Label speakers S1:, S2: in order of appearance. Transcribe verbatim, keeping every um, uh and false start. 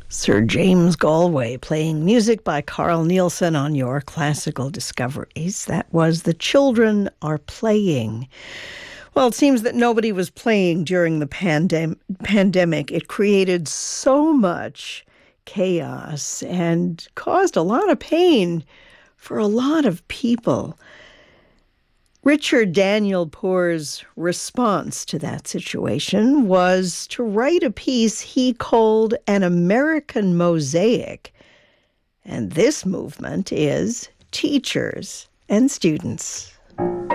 S1: Sir James Galway playing music by Carl Nielsen on your classical discoveries. That was The Children Are Playing. Well, it seems that nobody was playing during the pandem- pandemic. It created so much chaos and caused a lot of pain for a lot of people. Richard Daniel Poor's response to that situation was to write a piece he called An American Mosaic. And this movement is teachers and students.